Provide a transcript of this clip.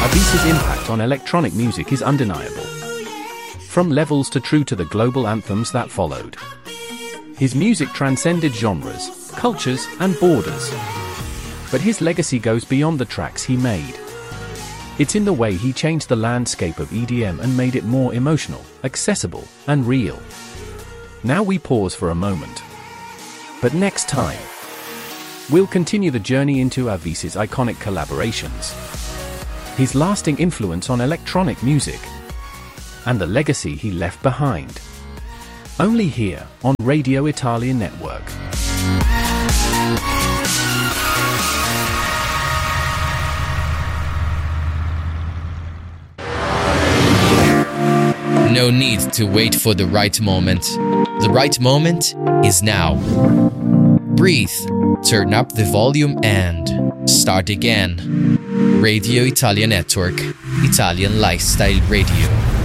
Avicii's impact on electronic music is undeniable. From Levels to True to the global anthems that followed. His music transcended genres, cultures, and borders. But his legacy goes beyond the tracks he made. It's in the way he changed the landscape of EDM and made it more emotional, accessible, and real. Now we pause for a moment. But next time, we'll continue the journey into Avicii's iconic collaborations, his lasting influence on electronic music, and the legacy he left behind. Only here, on Radio Italia Network. No need to wait for the right moment. The right moment is now. Breathe, turn up the volume and start again. Radio Italia Network, Italian Lifestyle Radio.